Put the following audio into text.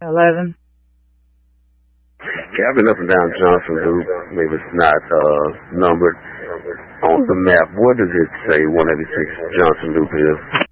11. Okay, I've been up and down Johnson Loop. Maybe it's not numbered. On the map, what does it say 186 Johnson Loop is?